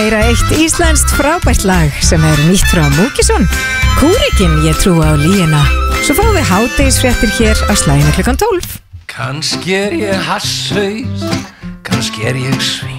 heyra eitt íslenskt frábært lag sem nýtt frá Múkisson. Kúrikinn, ég trúi á lýjuna. Svo fáum við hádegisfréttir hér á slaginu klukkan 12. Kannski ég hasshaus, kannski ég svín.